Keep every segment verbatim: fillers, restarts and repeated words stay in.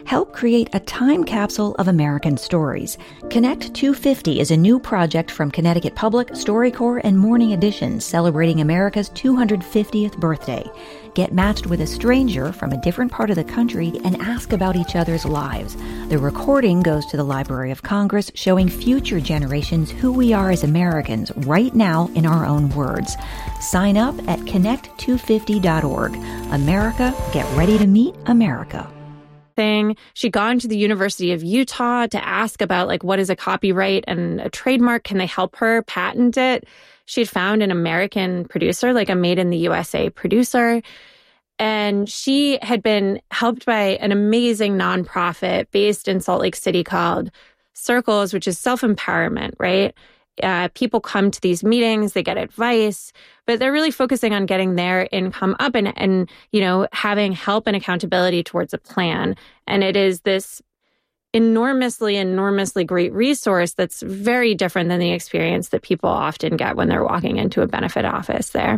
Help create a time capsule of American stories. Connect two fifty is a new project from Connecticut Public, StoryCorps, and Morning Edition celebrating America's two hundred fiftieth birthday. Get matched with a stranger from a different part of the country and ask about each other's lives. The recording goes to the Library of Congress, showing future generations who we are as Americans right now in our own words. Sign up at connect two fifty dot org. America, get ready to meet America. Thing. She'd gone to the University of Utah to ask about, like, what is a copyright and a trademark? Can they help her patent it? She'd found an American producer, like a made in the U S A producer. And she had been helped by an amazing nonprofit based in Salt Lake City called Circles, which is self-empowerment, right? Uh, people come to these meetings, they get advice, but they're really focusing on getting their income up and, and, you know, having help and accountability towards a plan. And it is this enormously, enormously great resource that's very different than the experience that people often get when they're walking into a benefit office there.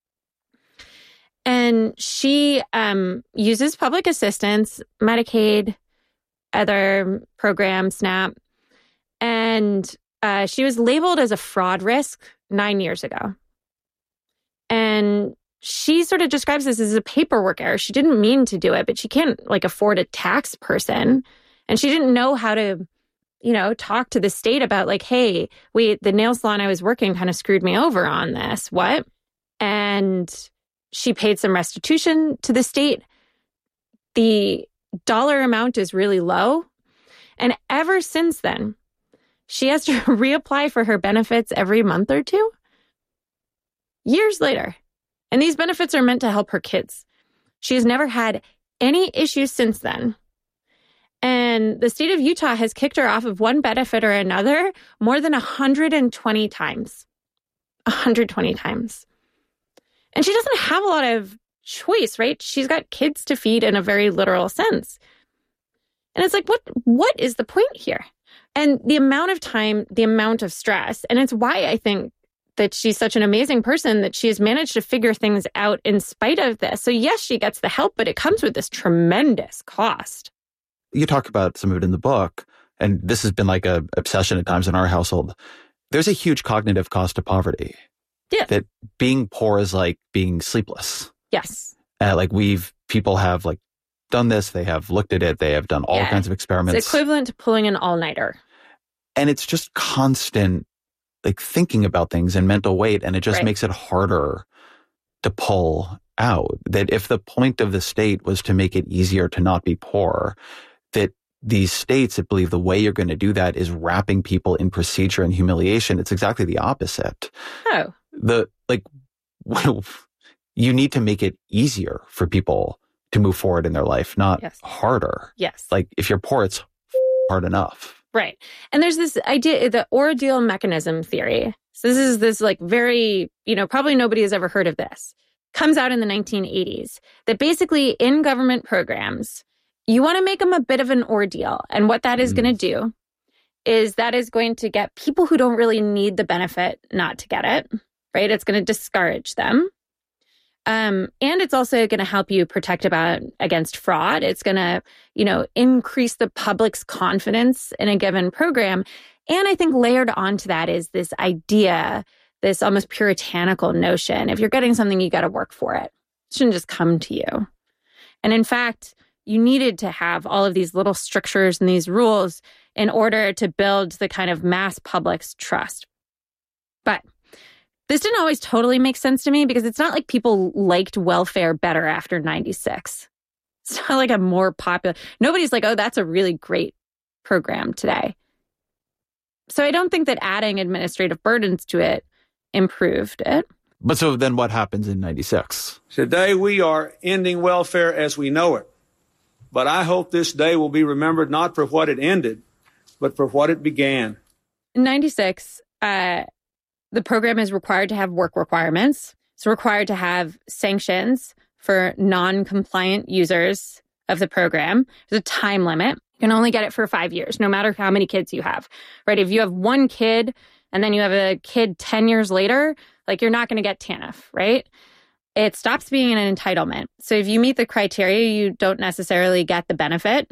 And she um, uses public assistance, Medicaid, other programs, SNAP, and Uh, she was labeled as a fraud risk nine years ago. And she sort of describes this as a paperwork error. She didn't mean to do it, but she can't, like, afford a tax person. And she didn't know how to, you know, talk to the state about, like, hey, we, the nail salon I was working kind of screwed me over on this. What? And she paid some restitution to the state. The dollar amount is really low. And ever since then, she has to reapply for her benefits every month or two, years later. And these benefits are meant to help her kids. She has never had any issues since then. And the state of Utah has kicked her off of one benefit or another more than one hundred twenty times. one hundred twenty times. And she doesn't have a lot of choice, right? She's got kids to feed in a very literal sense. And it's like, what? what is the point here? And the amount of time, the amount of stress, and it's why I think that she's such an amazing person that she has managed to figure things out in spite of this. So yes, she gets the help, but it comes with this tremendous cost. You talk about some of it in the book, and this has been like a obsession at times in our household. There's a huge cognitive cost to poverty. Yeah. That being poor is like being sleepless. Yes. Uh, like we've, people have like done this, they have looked at it, they have done all yeah. kinds of experiments. It's equivalent to pulling an all-nighter. And it's just constant, like, thinking about things and mental weight, and it just right. makes it harder to pull out. That if the point of the state was to make it easier to not be poor, that these states that believe the way you're going to do that is wrapping people in procedure and humiliation, it's exactly the opposite. Oh. The, like, you need to make it easier for people to move forward in their life, not yes. harder. Yes. Like, if you're poor, it's hard enough. Right. And there's this idea, the ordeal mechanism theory. So this is this like very, you know, probably nobody has ever heard of this. Comes out in the nineteen eighties. That basically in government programs, you want to make them a bit of an ordeal. And what that is mm. going to do is that is going to get people who don't really need the benefit not to get it, right? It's going to discourage them. Um, and it's also going to help you protect about against fraud. It's going to, you know, increase the public's confidence in a given program. And I think layered onto that is this idea, this almost puritanical notion. If you're getting something, you got to work for it. It shouldn't just come to you. And in fact, you needed to have all of these little strictures and these rules in order to build the kind of mass public's trust. But this didn't always totally make sense to me because it's not like people liked welfare better after ninety-six. It's not like a more popular... Nobody's like, oh, that's a really great program today. So I don't think that adding administrative burdens to it improved it. But so then what happens in ninety-six? Today we are ending welfare as we know it. But I hope this day will be remembered not for what it ended, but for what it began. In ninety-six, uh, the program is required to have work requirements. It's required to have sanctions for non-compliant users of the program. There's a time limit. You can only get it for five years, no matter how many kids you have, right? If you have one kid and then you have a kid ten years later, like you're not going to get TANF, right? It stops being an entitlement. So if you meet the criteria, you don't necessarily get the benefit.